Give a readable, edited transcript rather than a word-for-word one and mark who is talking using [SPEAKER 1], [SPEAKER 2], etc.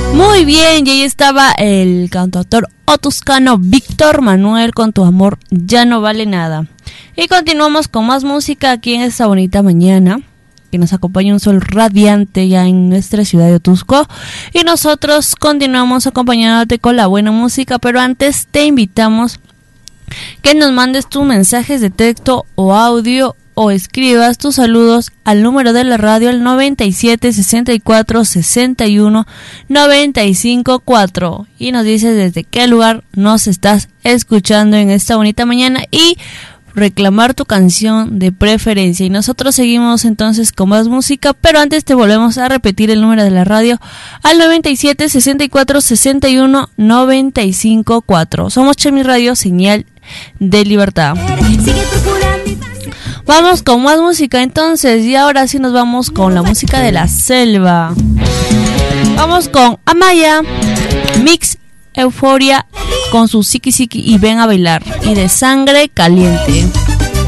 [SPEAKER 1] Muy bien, y ahí estaba el cantautor otoscano Víctor Manuel con Tu amor ya no vale nada. Y continuamos con más música aquí en esta bonita mañana, que nos acompaña un sol radiante ya en nuestra ciudad de Otusco. Y nosotros continuamos acompañándote con la buena música, pero antes te invitamos que nos mandes tus mensajes de texto o audio o escribas tus saludos al número de la radio al 97 64 61 95 4 y nos dices desde qué lugar nos estás escuchando en esta bonita mañana y reclamar tu canción de preferencia. Y nosotros seguimos entonces con más música, pero antes te volvemos a repetir el número de la radio al 97 64 61 95 4. Somos Chemi Radio, señal de libertad. Vamos con más música entonces, y ahora sí nos vamos con la música de la selva. Vamos con Amaya, Mix Euforia con su Siki Siki y Ven a bailar, y de Sangre Caliente.